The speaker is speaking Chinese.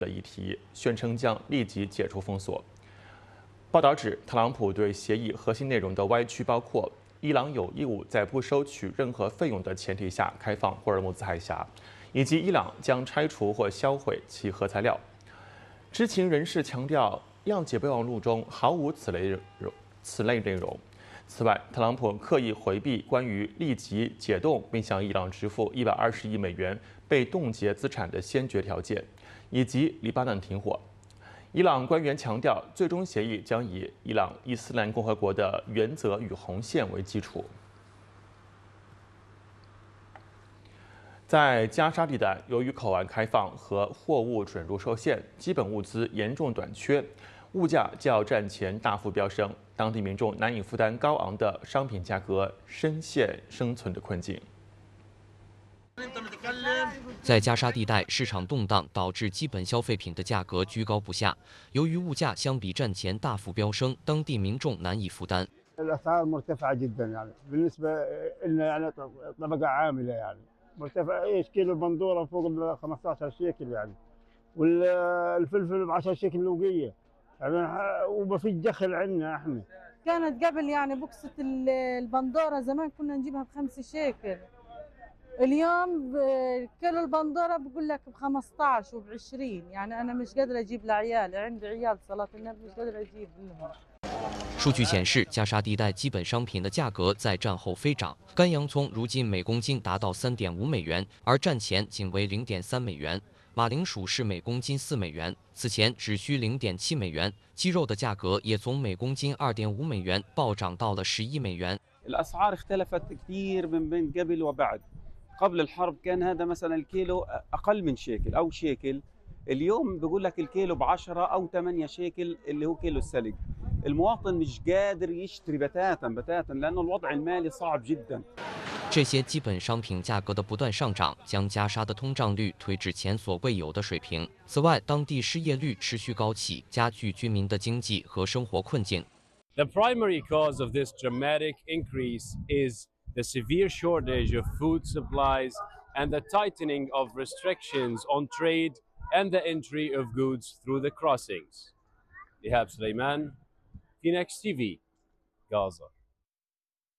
的议题，宣称将立即解除封锁。报道指，特朗普对协议核心内容的歪曲包括：伊朗有义务在不收取任何费用的前提下开放霍尔木兹海峡，以及伊朗将拆除或销毁其核材料。知情人士强调，谅解备忘录中毫无此类内容。此外，特朗普刻意回避关于立即解冻并向伊朗支付120亿美元被冻结资产的先决条件，以及黎巴嫩停火。伊朗官员强调，最终协议将以伊朗伊斯兰共和国的原则与红线为基础。在加沙地带，由于口岸开放和货物准入受限，基本物资严重短缺，物价较战前大幅飙升，当地民众难以负担高昂的商品价格，深陷生存的困境。 在加沙地带，市场动荡导致基本消费品的价格居高不下。由于物价相比战前大幅飙升，当地民众难以负担。 الاسعار مرتفعه جدا يعني بالنسبه لنا يعني طبقه عامله يعني مرتفع ايش كيلو البندوره فوق ال 15 شيكل يعني والفلفل ب 10 شيكل لوقيه يعني وما في دخل عندنا احنا. كانت قبل يعني بوكسة البندورة زمان كنا نجيبها ب5 شيكل. اليوم كيلو البندورة بقول لك ب15 وب20 يعني أنا مش قادرة أجيب لعيالي عندي عيال صلاة النبي مش قادرة أجيب لهم。 数据显示，加沙地带基本商品的价格在战后飞涨。干洋葱如今每公斤达到3.5美元，而战前仅为0.3美元。马铃薯是每公斤4美元，此前只需0.7美元。鸡肉的价格也从每公斤2.5美元暴涨到了11美元。 الأسعار اختلفت كثير من بين قبل وبعد. قبل الحرب كان هذا مثلا الكيلو أقل من شيكل أو شيكل. اليوم بيقول لك الكيلو ب10 أو 8 شيكل اللي هو كيلو السلق. المواطن مش قادر يشتري بتاتا لأنه الوضع المالي صعب جدا。 这些基本商品价格的不断上涨，将加沙的通胀率推至前所未有的水平。此外，当地失业率持续高企，加剧居民的经济和生活困境。 The primary cause of this dramatic increase is the severe shortage of food supplies and the tightening of restrictions on trade and the entry of goods through the crossings. Ihab Suleiman, Phoenix TV, Gaza.